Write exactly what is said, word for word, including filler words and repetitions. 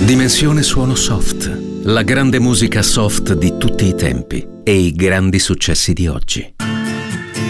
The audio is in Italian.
Dimensione Suono Soft, la grande musica soft di tutti i tempi e i grandi successi di oggi.